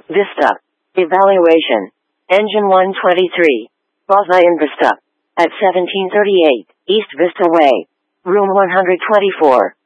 Vista. Evaluation. Engine 123. Bosnian Vista. At 1738, East Vista Way. Room 124.